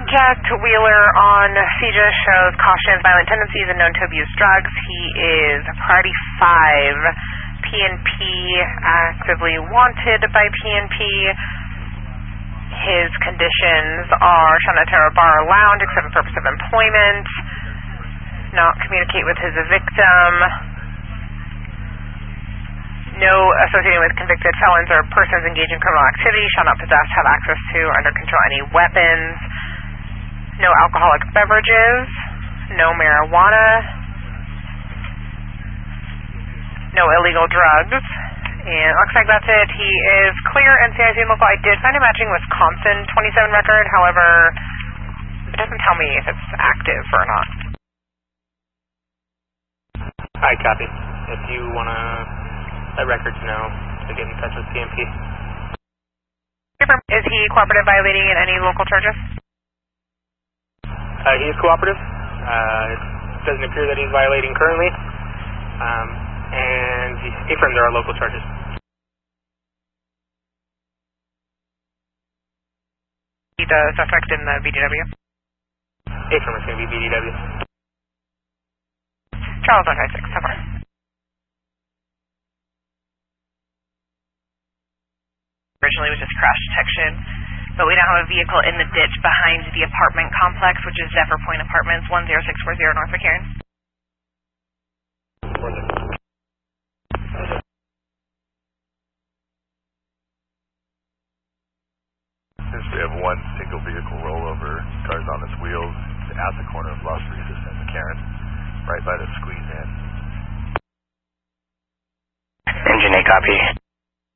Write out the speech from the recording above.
Checked. Wheeler on CJ shows caution, violent tendencies, and known to abuse drugs. He is priority 5. PNP, actively wanted by PNP. His conditions are shall not enter a bar or lounge except for purpose of employment, not communicate with his victim, no associating with convicted felons or persons engaged in criminal activity, shall not possess, have access to, or under control any weapons, no alcoholic beverages, no marijuana, no illegal drugs, and it looks like that's it. He is clear NCIC and local. I did find him matching Wisconsin 27 record, however, it doesn't tell me if it's active or not. Hi, copy. If you want to let records know to get in touch with PNP. Is he cooperative, violating in any local charges? He is cooperative. It doesn't appear that he's violating currently. And he affirmed there are local charges. The suspect in the BDW? Affirm is going to be BDW. Charles 156, so far. Originally was just crash detection, but we now have a vehicle in the ditch behind the apartment complex, which is Zephyr Point Apartments, 10640 North McCarran. Since we have one single vehicle rollover, cars on its wheels, at the corner of Las Risas and McCarran, right by the squeeze in. Engine A, copy.